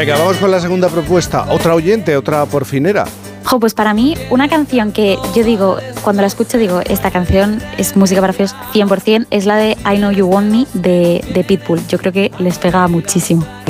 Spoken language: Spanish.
Venga, vamos con la segunda propuesta. Otra oyente, otra porfinera. Pues para mí, una canción que yo digo, cuando la escucho digo, esta canción es música para fiestas 100%, es la de I Know You Want Me de Pitbull. Yo creo que les pega muchísimo.